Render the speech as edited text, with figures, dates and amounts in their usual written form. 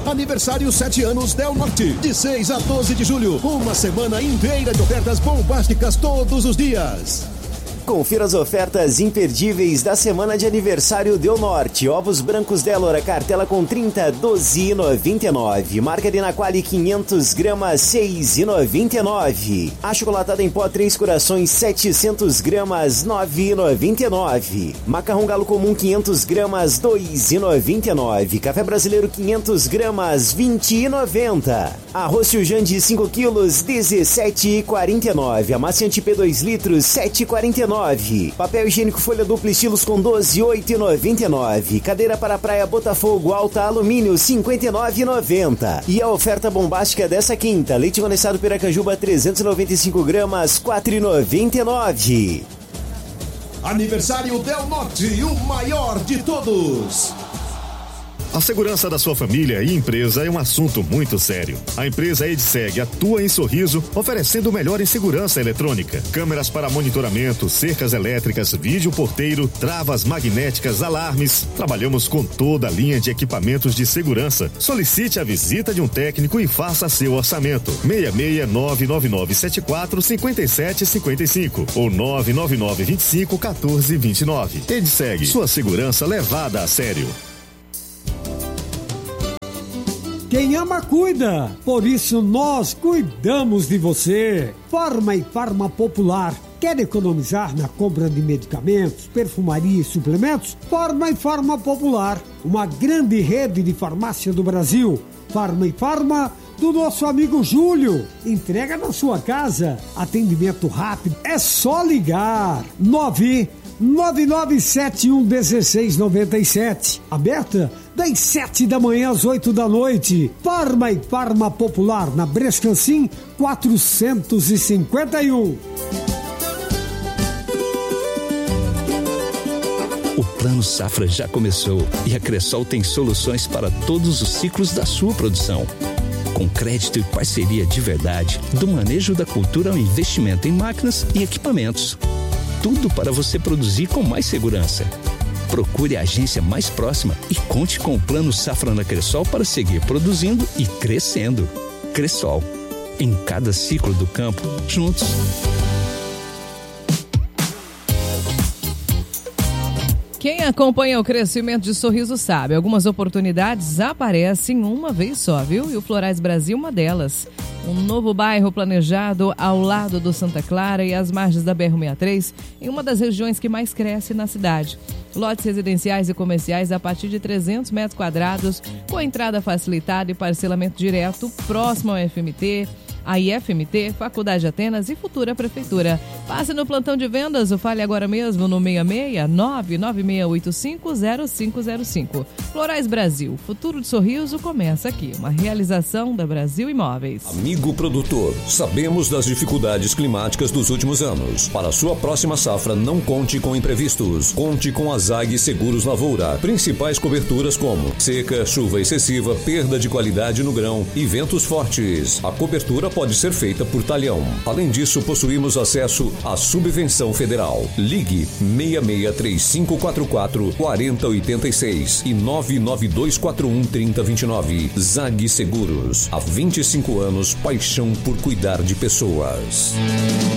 Aniversário 7 anos Del Norte, de 6 a 12 de julho. Uma semana inteira de ofertas bombásticas todos os dias. Confira as ofertas imperdíveis da semana de aniversário Del Norte. Ovos brancos Delora, cartela com 30, 12,99. Marca de Naquali 500 gramas, 6,99. Achocolatada em pó 3 corações, 700 gramas, 9,99. Macarrão galo comum 500 gramas, 2,99. Café brasileiro 500 gramas, 20,90. Arroz Chujan de 5 quilos, 17,49. Amaciante P 2 litros, 7,49. Papel higiênico folha dupla estilos com 12,8,99. Cadeira para a praia Botafogo alta alumínio 59,90. E a oferta bombástica dessa quinta: leite condensado Piracanjuba 395 gramas 4,99. Aniversário Del Norte, o maior de todos. A segurança da sua família e empresa é um assunto muito sério. A empresa Edseg atua em Sorriso, oferecendo o melhor em segurança eletrônica. Câmeras para monitoramento, cercas elétricas, vídeo porteiro, travas magnéticas, alarmes. Trabalhamos com toda a linha de equipamentos de segurança. Solicite a visita de um técnico e faça seu orçamento. 66999745755 ou 999251429. Edseg, sua segurança levada a sério. Quem ama, cuida. Por isso, nós cuidamos de você. Farma e Farma Popular. Quer economizar na compra de medicamentos, perfumaria e suplementos? Farma e Farma Popular. Uma grande rede de farmácia do Brasil. Farma e Farma do nosso amigo Júlio. Entrega na sua casa. Atendimento rápido. É só ligar. 999711697. Aberta das 7 da manhã às 8 da noite. Farma e Farma Popular, na Brescancim 451. O Plano Safra já começou e a Cressol tem soluções para todos os ciclos da sua produção. Com crédito e parceria de verdade, do manejo da cultura ao investimento em máquinas e equipamentos. Tudo para você produzir com mais segurança. Procure a agência mais próxima e conte com o Plano Safra na Cressol para seguir produzindo e crescendo. Cressol, em cada ciclo do campo, juntos. Quem acompanha o crescimento de Sorriso sabe, algumas oportunidades aparecem uma vez só, viu? E o Florais Brasil, uma delas. Um novo bairro planejado ao lado do Santa Clara e às margens da BR-163, em uma das regiões que mais cresce na cidade. Lotes residenciais e comerciais a partir de 300 metros quadrados, com entrada facilitada e parcelamento direto, próximo ao FMT, a IFMT, Faculdade Atenas e futura Prefeitura. Passe no plantão de vendas ou fale agora mesmo no 66996850505. Florais Brasil, futuro de sorriso começa aqui. Uma realização da Brasil Imóveis. Amigo produtor, sabemos das dificuldades climáticas dos últimos anos. Para a sua próxima safra, não conte com imprevistos. Conte com a ZAG Seguros Lavoura. Principais coberturas como seca, chuva excessiva, perda de qualidade no grão e ventos fortes. A cobertura pode ser feita por talhão. Além disso, possuímos acesso à subvenção federal. Ligue 663544-4086 e 99241-3029. ZAG Seguros. Há 25 anos, paixão por cuidar de pessoas.